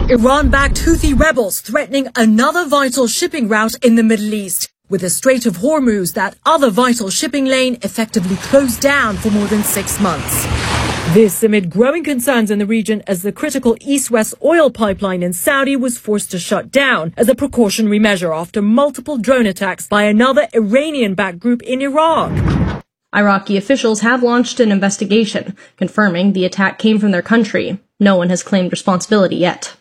Iran-backed Houthi rebels threatening another vital shipping route in the Middle East, with the Strait of Hormuz, that other vital shipping lane, effectively closed down for more than 6 months. This amid growing concerns in the region as the critical east-west oil pipeline in Saudi was forced to shut down as a precautionary measure after multiple drone attacks by another Iranian-backed group in Iraq. Iraqi officials have launched an investigation, confirming the attack came from their country. No one has claimed responsibility yet.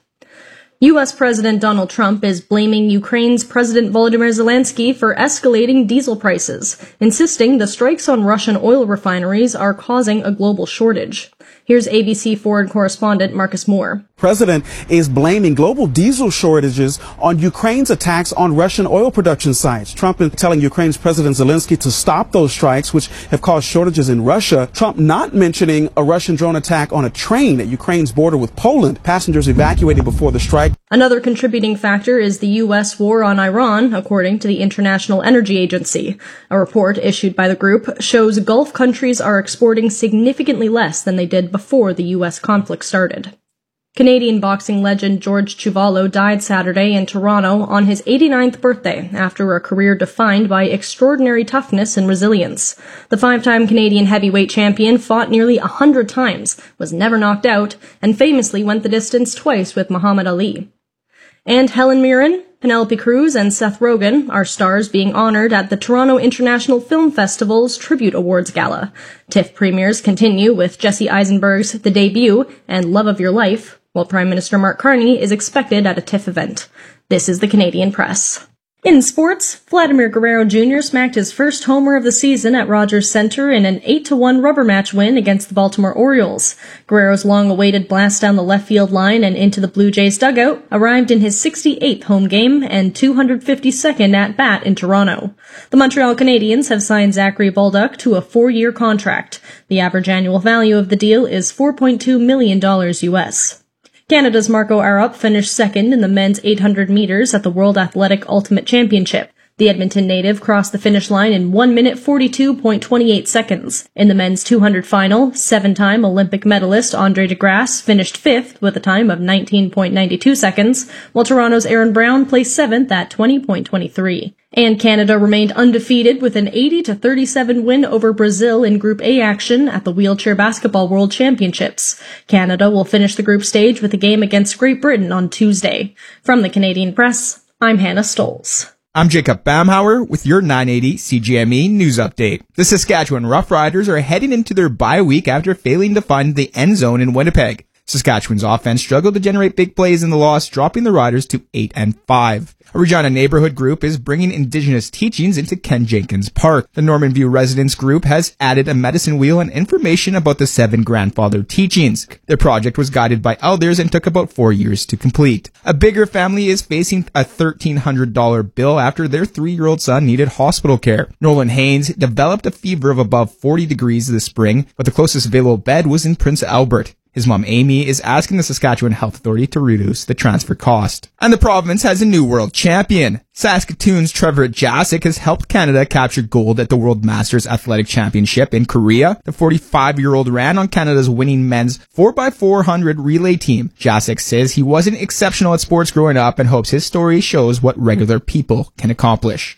U.S. President Donald Trump is blaming Ukraine's President Volodymyr Zelensky for escalating diesel prices, insisting the strikes on Russian oil refineries are causing a global shortage. Here's ABC foreign correspondent Marcus Moore. President is blaming global diesel shortages on Ukraine's attacks on Russian oil production sites. Trump is telling Ukraine's President Zelensky to stop those strikes, which have caused shortages in Russia. Trump not mentioning a Russian drone attack on a train at Ukraine's border with Poland. Passengers evacuated before the strike. Another contributing factor is the U.S. war on Iran, according to the International Energy Agency. A report issued by the group shows Gulf countries are exporting significantly less than they did before the U.S. conflict started. Canadian boxing legend George Chuvalo died Saturday in Toronto on his 89th birthday after a career defined by extraordinary toughness and resilience. The 5-time Canadian heavyweight champion fought nearly 100 times, was never knocked out, and famously went the distance twice with Muhammad Ali. And Helen Mirren, Penelope Cruz, and Seth Rogen are stars being honored at the Toronto International Film Festival's Tribute Awards Gala. TIFF premieres continue with Jesse Eisenberg's The Debut and Love of Your Life, while Prime Minister Mark Carney is expected at a TIFF event. This is the Canadian Press. In sports, Vladimir Guerrero Jr. smacked his first homer of the season at Rogers Center in an 8-1 rubber match win against the Baltimore Orioles. Guerrero's long-awaited blast down the left field line and into the Blue Jays dugout arrived in his 68th home game and 252nd at-bat in Toronto. The Montreal Canadiens have signed Zachary Baldock to a 4-year contract. The average annual value of the deal is $4.2 million US. Canada's Marco Arup finished second in the men's 800 meters at the World Athletic Ultimate Championship. The Edmonton native crossed the finish line in 1 minute 42.28 seconds. In the men's 200 final, 7-time Olympic medalist Andre DeGrasse finished fifth with a time of 19.92 seconds, while Toronto's Aaron Brown placed seventh at 20.23. And Canada remained undefeated with an 80-37 win over Brazil in Group A action at the Wheelchair Basketball World Championships. Canada will finish the group stage with a game against Great Britain on Tuesday. From the Canadian Press, I'm Hannah Stolz. I'm Jacob Bamhauer with your 980 CJME News Update. The Saskatchewan Roughriders are heading into their bye week after failing to find the end zone in Winnipeg. Saskatchewan's offense struggled to generate big plays in the loss, dropping the Riders to 8-5. A Regina neighborhood group is bringing Indigenous teachings into Ken Jenkins Park. The Norman View Residents Group has added a medicine wheel and information about the 7 grandfather teachings. The project was guided by elders and took about 4 years to complete. A Bigger family is facing a $1,300 bill after their 3-year-old son needed hospital care. Nolan Haynes developed a fever of above 40 degrees this spring, but the closest available bed was in Prince Albert. His mom, Amy, is asking the Saskatchewan Health Authority to reduce the transfer cost. And the province has a new world champion. Saskatoon's Trevor Jasic has helped Canada capture gold at the World Masters Athletic Championship in Korea. The 45-year-old ran on Canada's winning men's 4x400 relay team. Jasic says he wasn't exceptional at sports growing up and hopes his story shows what regular people can accomplish.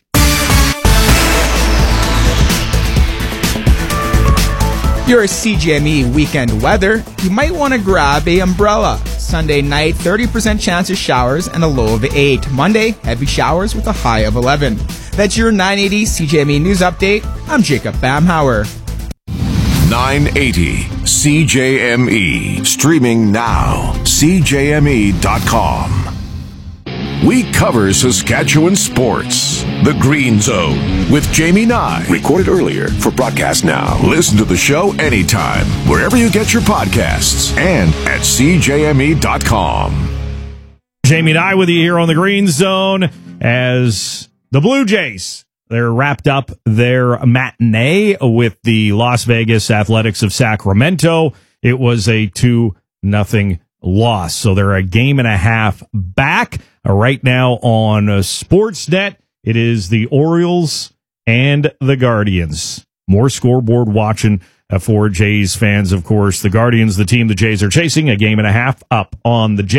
Your CJME weekend weather, you might want to grab a umbrella. Sunday night, 30% chance of showers and a low of 8. Monday, heavy showers with a high of 11. That's your 980 CJME News Update. I'm Jacob Bamhauer. 980 CJME. Streaming now. CJME.com. We cover Saskatchewan sports. The Green Zone with Jamie Nye. Recorded earlier for broadcast now. Listen to the show anytime, wherever you get your podcasts, and at CJME.com. Jamie Nye with you here on the Green Zone as the Blue Jays, they're wrapped up their matinee with the Las Vegas Athletics of Sacramento. It was a 2-0 loss. So they're a game and a half back right now on Sportsnet. It is the Orioles and the Guardians. More scoreboard watching for Jays fans, of course. The Guardians, the team the Jays are chasing, a game and a half up on the Jays.